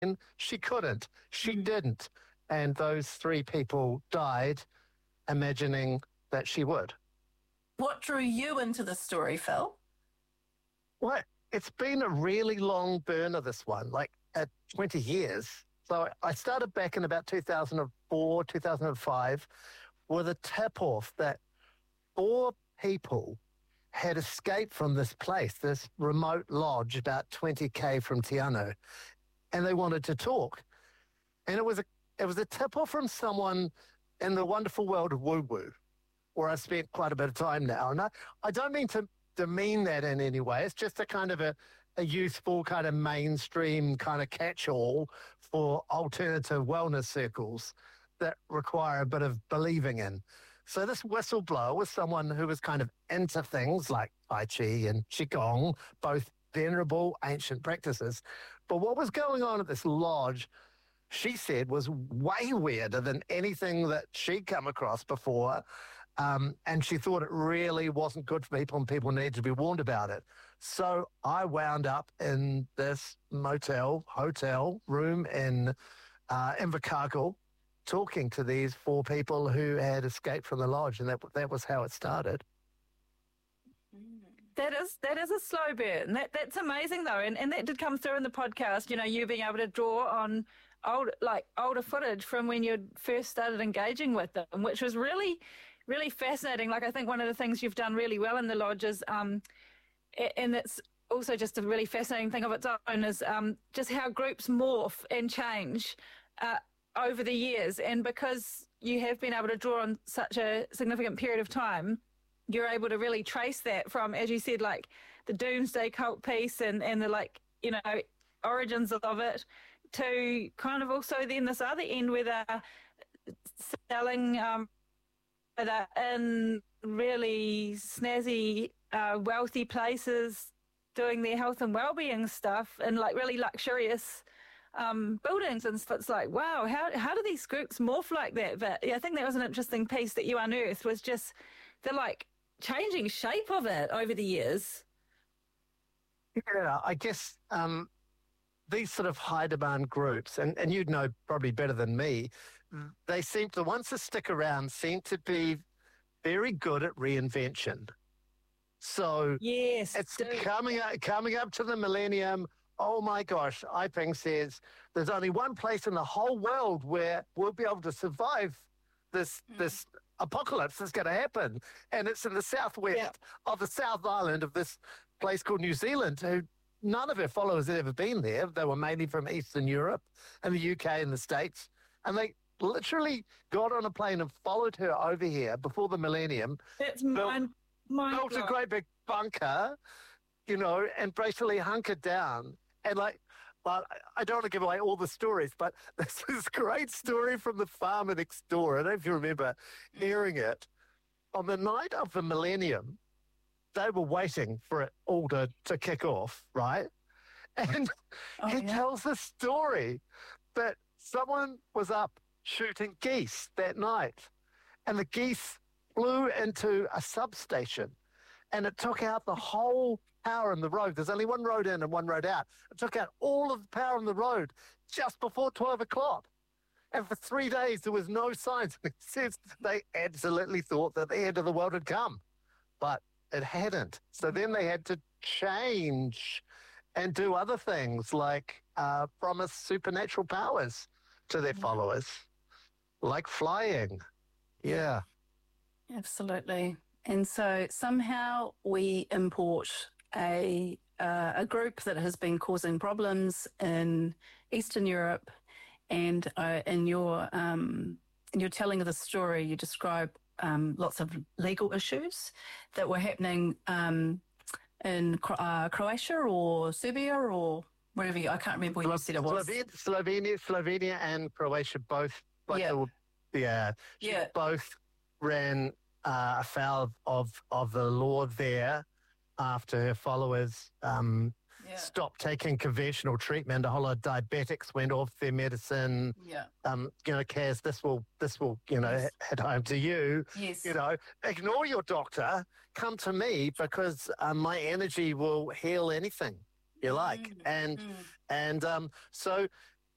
And she couldn't. She didn't. And those three people died imagining that she would. What drew you into the story, Phil? Well, it's been a really long burner, this one, like at 20 years. So I started back in about 2004, 2005 with a tip-off that 4 people had escaped from this place, this remote lodge about 20k from Te Anau, and they wanted to talk. And it was a tip-off from someone in the wonderful world of woo-woo, where I spent quite a bit of time now. And I don't mean to demean that in any way. It's just a kind of a useful kind of mainstream kind of catch-all for alternative wellness circles that require a bit of believing in. So this whistleblower was someone who was kind of into things like Tai Chi and Qigong, both venerable ancient practices. But what was going on at this lodge, she said, was way weirder than anything that she'd come across before. And she thought it really wasn't good for people and people needed to be warned about it. So I wound up in this hotel room in Invercargill, talking to these 4 people who had escaped from the lodge, and that was how it started. That is a slow burn. That's amazing though, and that did come through in the podcast. You know, you being able to draw on older footage from when you first started engaging with them, which was really, really fascinating. Like, I think one of the things you've done really well in the lodge is, and it's also just a really fascinating thing of its own, is just how groups morph and change over the years. And because you have been able to draw on such a significant period of time, you're able to really trace that from, as you said, like the doomsday cult piece and the, like, you know, origins of it, to kind of also then this other end where they're selling they're in really snazzy, wealthy places, doing their health and well-being stuff in like really luxurious buildings. And so it's like, wow, how do these groups morph like that? But yeah, I think that was an interesting piece that you unearthed, was just the like changing shape of it over the years. Yeah, I guess these sort of high demand groups, and you'd know probably better than me, they seem to, the ones that stick around seem to be very good at reinvention. So yes, it's coming up to the millennium. Oh my gosh, Iping says there's only one place in the whole world where we'll be able to survive this apocalypse that's going to happen. And it's in the southwest of the South Island of this place called New Zealand, who none of her followers had ever been there. They were mainly from Eastern Europe and the UK and the States. And they literally got on a plane and followed her over here before the millennium. That's built a great big bunker, you know, and basically hunkered down. And like, well, I don't want to give away all the stories, but there's this great story from the farmer next door. I don't know if you remember hearing it. On the night of the millennium, they were waiting for it all to kick off, right? And he tells the story that someone was up shooting geese that night, and the geese flew into a substation, and it took out the whole power in the road. There's only one road in and one road out. It took out all of the power on the road just before 12 o'clock. And for 3 days, there was no signs. It says they absolutely thought that the end of the world had come, but it hadn't. So then they had to change and do other things like promise supernatural powers to their followers, like flying. Yeah. Absolutely. And so somehow we import a group that has been causing problems in Eastern Europe, and in your telling of the story, you describe lots of legal issues that were happening in Croatia or Serbia or wherever I can't remember where you said it was. Slovenia and Croatia both. Both ran afoul of the law there after her followers stopped taking conventional treatment. A whole lot of diabetics went off their medicine. Kaz, this will head home to you. Yes. Ignore your doctor. Come to me, because my energy will heal anything you like. So